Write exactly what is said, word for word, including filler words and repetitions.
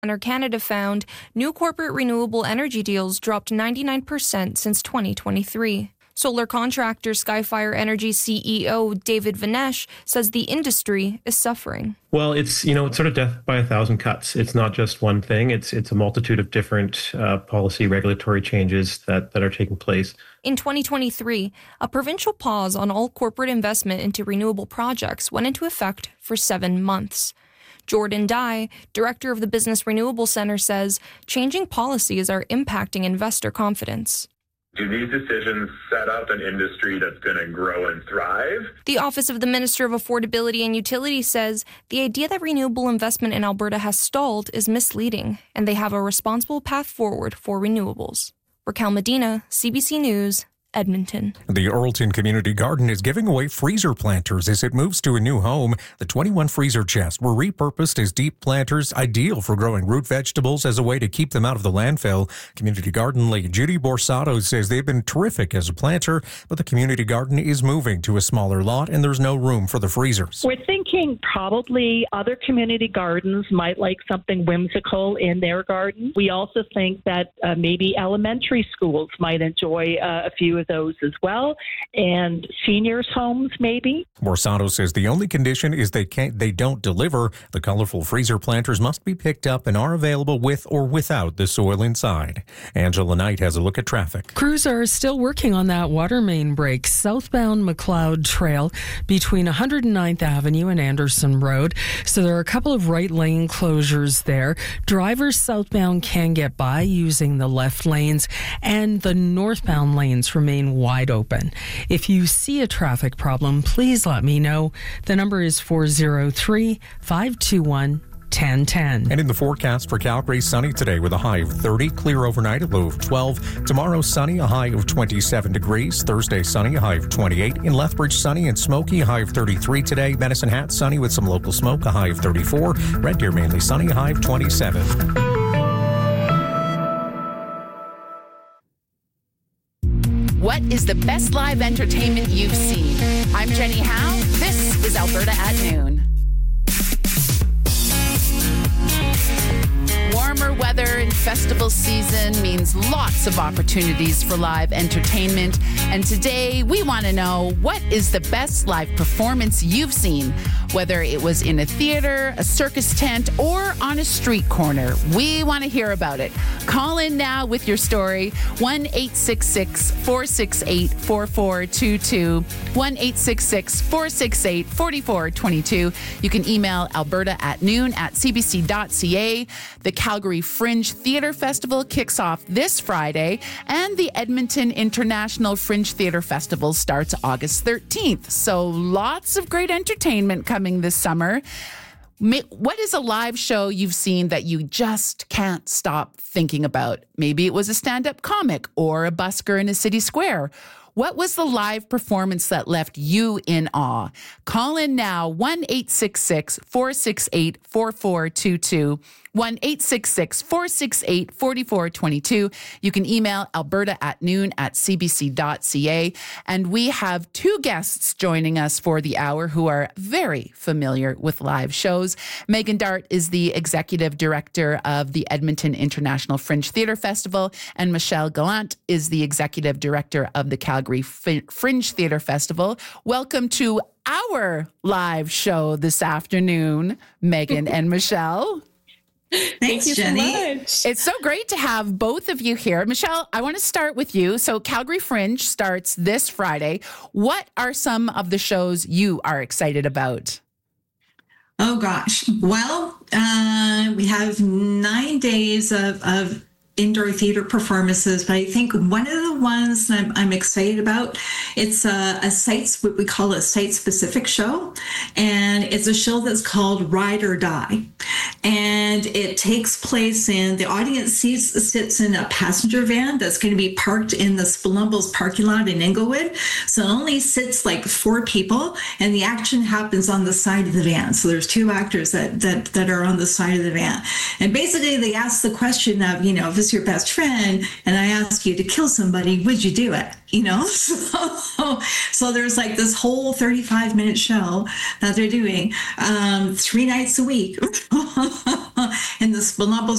Canada found new corporate renewable energy deals dropped ninety-nine percent since twenty twenty-three. Solar contractor Skyfire Energy C E O David Vinesh says the industry is suffering. Well, it's, you know, it's sort of death by a thousand cuts. It's not just one thing. It's it's a multitude of different uh, policy regulatory changes that, that are taking place. In twenty twenty-three, a provincial pause on all corporate investment into renewable projects went into effect for seven months. Jordan Dye, director of the Business Renewable Centre, says changing policies are impacting investor confidence. Do these decisions set up an industry that's going to grow and thrive? The Office of the Minister of Affordability and Utilities says the idea that renewable investment in Alberta has stalled is misleading, and they have a responsible path forward for renewables. Raquel Medina, C B C News, Edmonton. The Earlton Community Garden is giving away freezer planters as it moves to a new home. The twenty-one freezer chests were repurposed as deep planters, ideal for growing root vegetables as a way to keep them out of the landfill. Community Garden lead Judy Borsato says they've been terrific as a planter, but the community garden is moving to a smaller lot and there's no room for the freezers. We're thinking probably other community gardens might like something whimsical in their garden. We also think that uh, maybe elementary schools might enjoy uh, a few of those as well, and seniors' homes maybe. Borsato says the only condition is they can't, they don't deliver. The colorful freezer planters must be picked up and are available with or without the soil inside. Angela Knight has a look at traffic. Crews are still working on that water main break southbound McLeod Trail between one hundred ninth Avenue and Anderson Road. So there are a couple of right lane closures there. Drivers southbound can get by using the left lanes, and the northbound lanes remain wide open. If you see a traffic problem, please let me know. The number is four oh three, five two one, ten ten. And in the forecast for Calgary, sunny today with a high of thirty, clear overnight, a low of twelve. Tomorrow, sunny, a high of twenty-seven degrees. Thursday, sunny, a high of twenty-eight. In Lethbridge, sunny and smoky, a high of thirty-three today. Medicine Hat, sunny with some local smoke, a high of thirty-four. Red Deer, mainly sunny, a high of twenty-seven. What is the best live entertainment you've seen? I'm Jenny Howe. This is Alberta at Noon. Warmer weather and festival season means lots of opportunities for live entertainment. And today we want to know, what is the best live performance you've seen? Whether it was in a theater, a circus tent, or on a street corner, we want to hear about it. Call in now with your story. one eight six six, four six eight, four four two two. one eight six six, four six eight, four four two two. You can email alberta at noon at c b c dot c a. The Calgary Fringe Theatre Festival kicks off this Friday, and the Edmonton International Fringe Theatre Festival starts August thirteenth. So lots of great entertainment coming this summer. What is a live show you've seen that you just can't stop thinking about? Maybe it was a stand-up comic or a busker in a city square. What was the live performance that left you in awe? Call in now, one eight six six, four six eight, four four two two. one eight six six, four six eight, four four two two. You can email alberta at noon at c b c dot c a. And we have two guests joining us for the hour who are very familiar with live shows. Megan Dart is the executive director of the Edmonton International Fringe Theatre Festival, and Michelle Gallant is the executive director of the Calgary Fringe Theatre Festival. Welcome to our live show this afternoon, Megan and Michelle. Thanks, Thank you Jenny. so much. It's so great to have both of you here. Michelle, I want to start with you. So Calgary Fringe starts this Friday. What are some of the shows you are excited about? Oh, gosh. Well, uh, we have nine days of, of indoor theater performances, but I think one of the ones that I'm, I'm excited about, it's a, a site, what we call a site-specific show, and it's a show that's called Ride or Die, and it takes place in, the audience seats, sits in a passenger van that's going to be parked in the Spolumbles parking lot in Inglewood, so it only sits like four people, and the action happens on the side of the van, so there's two actors that, that, that are on the side of the van, and basically they ask the question of, you know, if is your best friend and I ask you to kill somebody, would you do it? You know, so, so there's like this whole thirty-five minute show that they're doing um, three nights a week in the Spilnopos